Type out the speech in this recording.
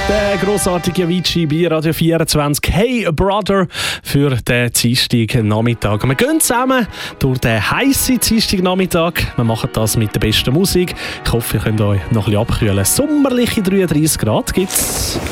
Der grossartige Avicii bei Radio 24. Hey Brother für den Dienstagnachmittag. Wir gehen zusammen durch den heissen Dienstagnachmittag. Wir machen das mit der besten Musik. Ich hoffe, ihr könnt euch noch ein bisschen abkühlen. Sommerliche 33 Grad gibt's.